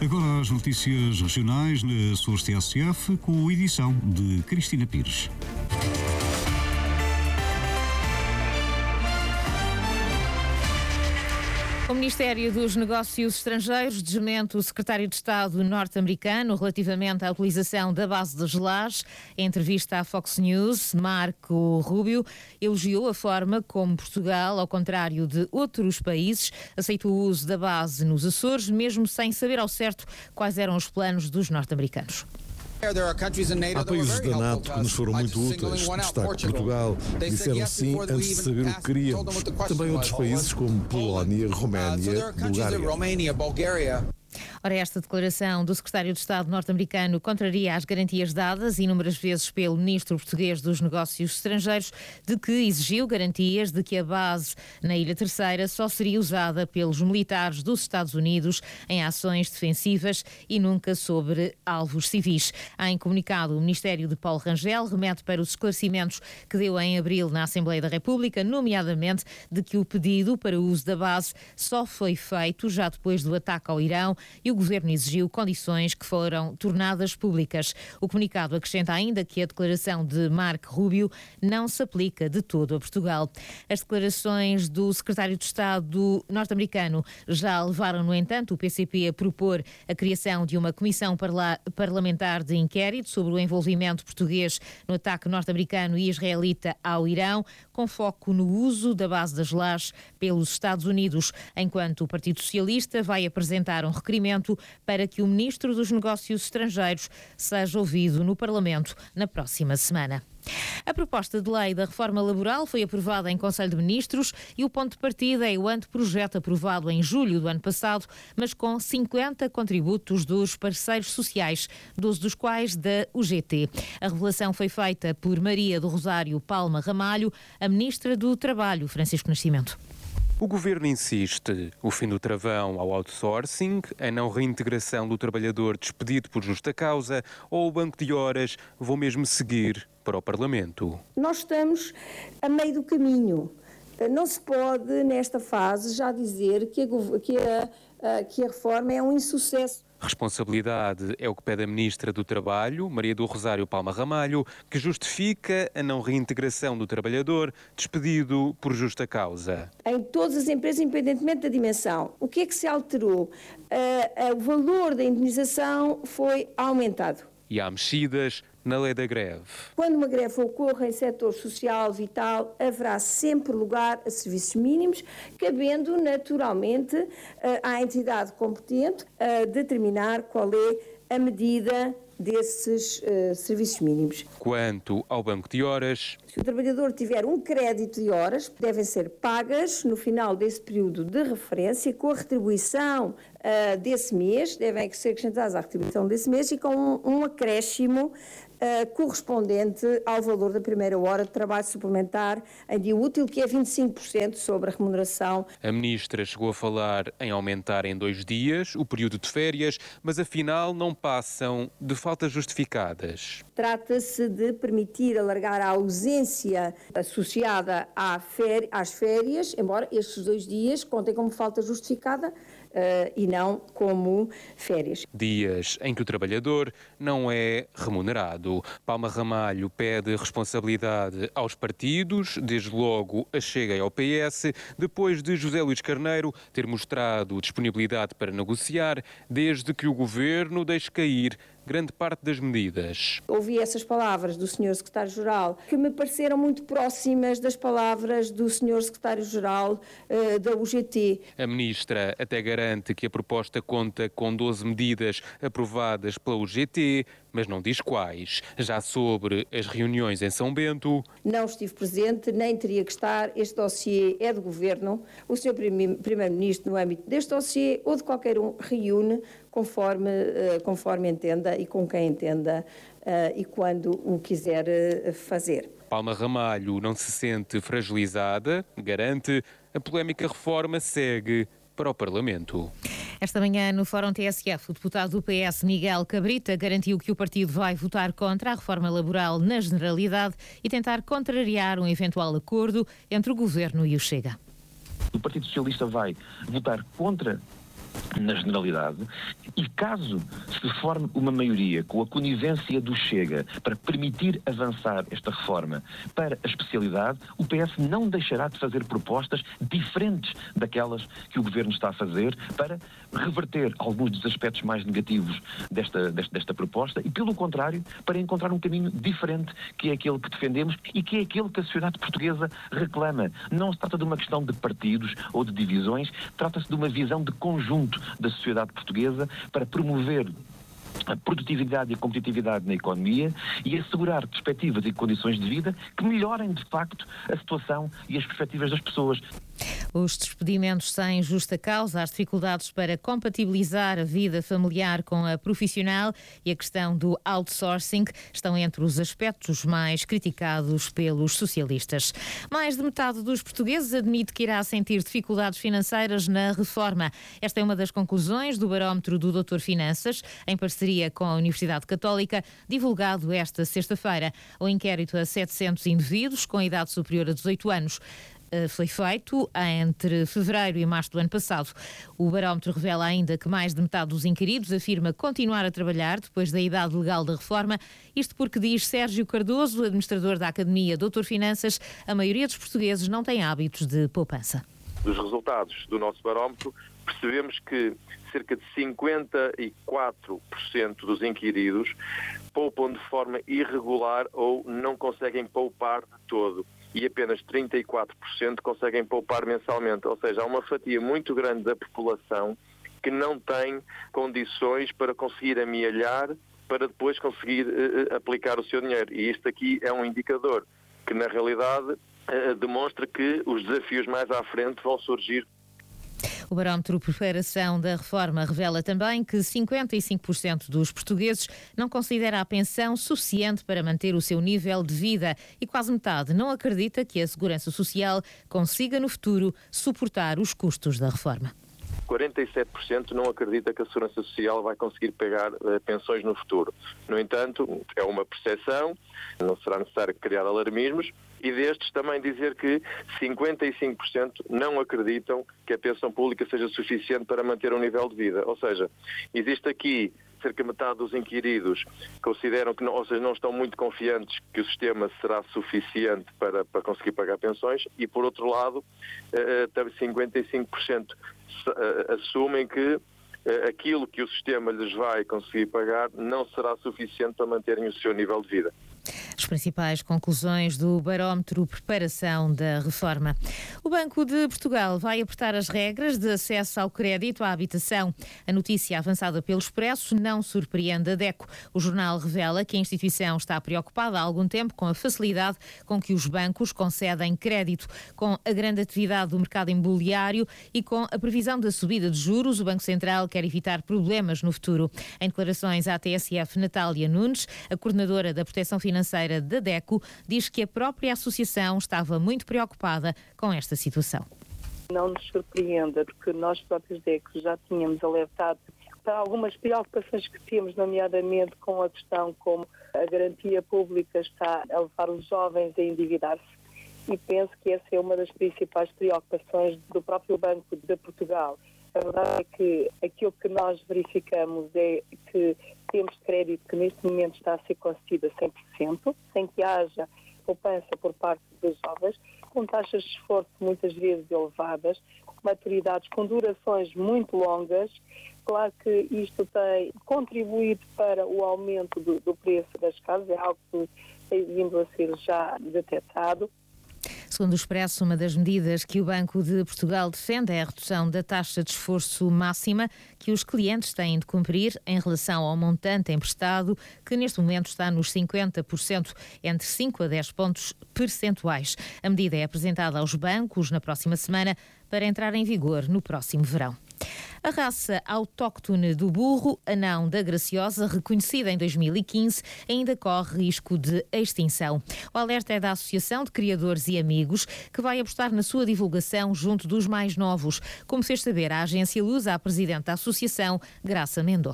Agora as notícias regionais na SOS TSF com a edição de Cristina Pires. O Ministério dos Negócios Estrangeiros desmente o secretário de Estado norte-americano relativamente à utilização da base das Lajes. Em entrevista à Fox News, Marco Rubio elogiou a forma como Portugal, ao contrário de outros países, aceitou o uso da base nos Açores, mesmo sem saber ao certo quais eram os planos dos norte-americanos. Há países da NATO que nos foram muito úteis, destaque Portugal, disseram sim antes de saber o que queríamos. Também outros países como Polónia, Roménia, Bulgária. Ora, esta declaração do secretário de Estado norte-americano contraria as garantias dadas inúmeras vezes pelo ministro português dos Negócios Estrangeiros, de que exigiu garantias de que a base na Ilha Terceira só seria usada pelos militares dos Estados Unidos em ações defensivas e nunca sobre alvos civis. Em comunicado, o Ministério de Paulo Rangel remete para os esclarecimentos que deu em abril na Assembleia da República, nomeadamente de que o pedido para o uso da base só foi feito já depois do ataque ao Irão e o Governo exigiu condições que foram tornadas públicas. O comunicado acrescenta ainda que a declaração de Marco Rubio não se aplica de todo a Portugal. As declarações do secretário de Estado norte-americano já levaram, no entanto, o PCP a propor a criação de uma comissão parlamentar de inquérito sobre o envolvimento português no ataque norte-americano e israelita ao Irão, com foco no uso da base das Lajes pelos Estados Unidos, enquanto o Partido Socialista vai apresentar um requerimento para que o Ministro dos Negócios Estrangeiros seja ouvido no Parlamento na próxima semana. A proposta de lei da reforma laboral foi aprovada em Conselho de Ministros e o ponto de partida é o anteprojeto aprovado em julho do ano passado, mas com 50 contributos dos parceiros sociais, 12 dos quais da UGT. A revelação foi feita por Maria do Rosário Palma Ramalho, a Ministra do Trabalho, Francisco Nascimento. O Governo insiste. O fim do travão ao outsourcing, a não reintegração do trabalhador despedido por justa causa ou o banco de horas vão mesmo seguir para o Parlamento. Nós estamos a meio do caminho. Não se pode, nesta fase, já dizer que a reforma é um insucesso. Responsabilidade é o que pede a Ministra do Trabalho, Maria do Rosário Palma Ramalho, que justifica a não reintegração do trabalhador despedido por justa causa. Em todas as empresas, independentemente da dimensão, o que é que se alterou? O valor da indemnização foi aumentado. E há mexidas na lei da greve. Quando uma greve ocorra em setor social, vital, haverá sempre lugar a serviços mínimos, cabendo naturalmente à entidade competente determinar qual é a medida desses serviços mínimos. Quanto ao banco de horas, se o trabalhador tiver um crédito de horas, devem ser pagas no final desse período de referência com a retribuição desse mês, devem ser acrescentadas à retribuição desse mês e com um acréscimo correspondente ao valor da primeira hora de trabalho suplementar em dia útil, que é 25% sobre a remuneração. A Ministra chegou a falar em aumentar em 2 dias o período de férias, mas afinal não passam de faltas justificadas. Trata-se de permitir alargar a ausência associada às férias, embora estes 2 dias contem como falta justificada e não como férias. Dias em que o trabalhador não é remunerado. Palma Ramalho pede responsabilidade aos partidos, desde logo a Chega e ao PS, depois de José Luís Carneiro ter mostrado disponibilidade para negociar, desde que o Governo deixe cair grande parte das medidas. Ouvi essas palavras do Sr. Secretário-Geral que me pareceram muito próximas das palavras do Sr. Secretário-Geral da UGT. A Ministra até garante que a proposta conta com 12 medidas aprovadas pela UGT, mas não diz quais. Já sobre as reuniões em São Bento... Não estive presente, nem teria que estar. Este dossiê é do Governo. O Sr. Primeiro-Ministro, no âmbito deste dossiê ou de qualquer um, reúne conforme entenda e com quem entenda e quando o quiser fazer. Palma Ramalho não se sente fragilizada, garante, a polémica reforma segue para o Parlamento. Esta manhã, no Fórum TSF, o deputado do PS, Miguel Cabrita, garantiu que o partido vai votar contra a reforma laboral na generalidade e tentar contrariar um eventual acordo entre o Governo e o Chega. O Partido Socialista vai votar contra na generalidade, e caso se forme uma maioria com a conivência do Chega para permitir avançar esta reforma para a especialidade, o PS não deixará de fazer propostas diferentes daquelas que o Governo está a fazer para reverter alguns dos aspectos mais negativos desta proposta e, pelo contrário, para encontrar um caminho diferente, que é aquele que defendemos e que é aquele que a sociedade portuguesa reclama. Não se trata de uma questão de partidos ou de divisões, trata-se de uma visão de conjunto da sociedade portuguesa para promover a produtividade e a competitividade na economia e assegurar perspectivas e condições de vida que melhorem, de facto, a situação e as perspectivas das pessoas. Os despedimentos sem justa causa, as dificuldades para compatibilizar a vida familiar com a profissional e a questão do outsourcing estão entre os aspectos mais criticados pelos socialistas. Mais de metade dos portugueses admite que irá sentir dificuldades financeiras na reforma. Esta é uma das conclusões do barómetro do Doutor Finanças, em parceria com a Universidade Católica, divulgado esta sexta-feira. O inquérito a 700 indivíduos com idade superior a 18 anos foi feito entre fevereiro e março do ano passado. O barómetro revela ainda que mais de metade dos inquiridos afirma continuar a trabalhar depois da idade legal da reforma. Isto porque, diz Sérgio Cardoso, administrador da Academia Doutor Finanças, a maioria dos portugueses não tem hábitos de poupança. Dos resultados do nosso barómetro, percebemos que cerca de 54% dos inquiridos poupam de forma irregular ou não conseguem poupar de todo. E apenas 34% conseguem poupar mensalmente. Ou seja, há uma fatia muito grande da população que não tem condições para conseguir amealhar, para depois conseguir aplicar o seu dinheiro. E isto aqui é um indicador que, na realidade, demonstra que os desafios mais à frente vão surgir. O barómetro Preparação da Reforma revela também que 55% dos portugueses não considera a pensão suficiente para manter o seu nível de vida e quase metade não acredita que a Segurança Social consiga no futuro suportar os custos da reforma. 47% não acredita que a Segurança Social vai conseguir pagar pensões no futuro. No entanto, é uma percepção, não será necessário criar alarmismos, e destes também dizer que 55% não acreditam que a pensão pública seja suficiente para manter um nível de vida. Ou seja, existe aqui cerca de metade dos inquiridos consideram que não, ou seja, não estão muito confiantes que o sistema será suficiente para conseguir pagar pensões e, por outro lado, 55% assumem que aquilo que o sistema lhes vai conseguir pagar não será suficiente para manterem o seu nível de vida. As principais conclusões do barómetro Preparação da Reforma. O Banco de Portugal vai apertar as regras de acesso ao crédito à habitação. A notícia avançada pelo Expresso não surpreende a DECO. O jornal revela que a instituição está preocupada há algum tempo com a facilidade com que os bancos concedem crédito. Com a grande atividade do mercado imobiliário e com a previsão da subida de juros, o Banco Central quer evitar problemas no futuro. Em declarações à TSF, Natália Nunes, a coordenadora da Proteção Financeira da DECO, diz que a própria associação estava muito preocupada com esta situação. Não nos surpreenda, porque nós próprios DECO já tínhamos alertado para algumas preocupações que temos, nomeadamente com a questão como a garantia pública está a levar os jovens a endividar-se. E penso que essa é uma das principais preocupações do próprio Banco de Portugal. A verdade é que aquilo que nós verificamos é que temos crédito que neste momento está a ser concedido a 100%, sem que haja poupança por parte dos jovens, com taxas de esforço muitas vezes elevadas, maturidades com durações muito longas. Claro que isto tem contribuído para o aumento do preço das casas, é algo que tem vindo a ser já detectado. Segundo o Expresso, uma das medidas que o Banco de Portugal defende é a redução da taxa de esforço máxima que os clientes têm de cumprir em relação ao montante emprestado, que neste momento está nos 50%, entre 5 a 10 pontos percentuais. A medida é apresentada aos bancos na próxima semana para entrar em vigor no próximo verão. A raça autóctone do burro, anão da Graciosa, reconhecida em 2015, ainda corre risco de extinção. O alerta é da Associação de Criadores e Amigos, que vai apostar na sua divulgação junto dos mais novos, como fez saber a agência Luz à presidente da associação, Graça Mendonça.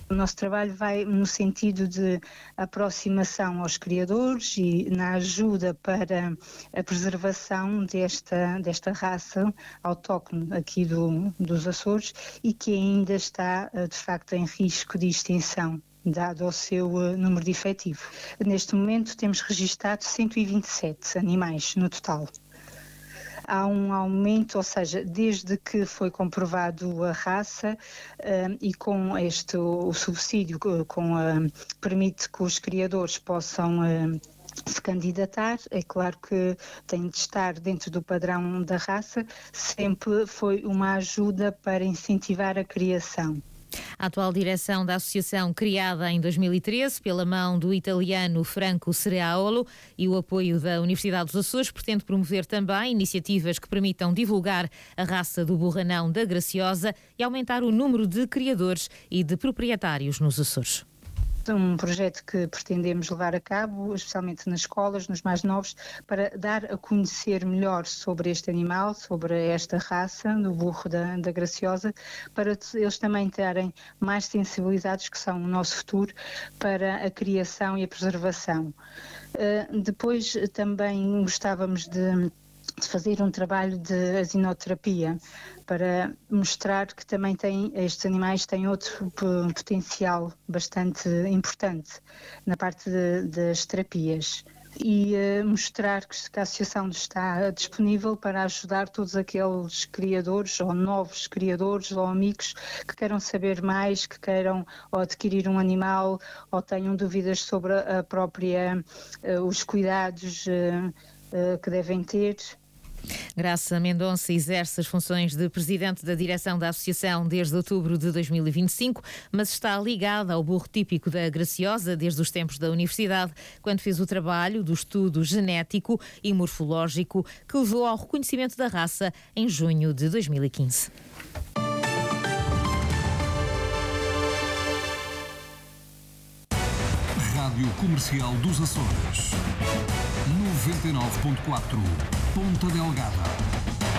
O nosso trabalho vai no sentido de aproximação aos criadores e na ajuda para a preservação desta raça autóctone aqui dos Açores e que ainda está, de facto, em risco de extinção, dado ao seu número de efetivo. Neste momento temos registado 127 animais no total. Há um aumento, ou seja, desde que foi comprovado a raça e com o subsídio permite que os criadores possam se candidatar, é claro que tem de estar dentro do padrão da raça, sempre foi uma ajuda para incentivar a criação. A atual direção da associação, criada em 2013 pela mão do italiano Franco Cereaolo e o apoio da Universidade dos Açores, pretende promover também iniciativas que permitam divulgar a raça do borranão da Graciosa e aumentar o número de criadores e de proprietários nos Açores. Um projeto que pretendemos levar a cabo, especialmente nas escolas, nos mais novos, para dar a conhecer melhor sobre este animal, sobre esta raça do burro da Graciosa, para eles também terem mais sensibilizados, que são o nosso futuro, para a criação e a preservação. Depois também gostávamos de fazer um trabalho de asinoterapia para mostrar que também estes animais têm outro potencial bastante importante na parte das terapias e mostrar que a associação está disponível para ajudar todos aqueles criadores ou novos criadores ou amigos que queiram saber mais, que queiram ou adquirir um animal ou tenham dúvidas sobre os cuidados que devem ter. Graça Mendonça exerce as funções de presidente da direção da associação desde outubro de 2025, mas está ligada ao burro típico da Graciosa desde os tempos da universidade, quando fez o trabalho do estudo genético e morfológico que levou ao reconhecimento da raça em junho de 2015. Rádio Comercial dos Açores, 99.4, Ponta Delgada.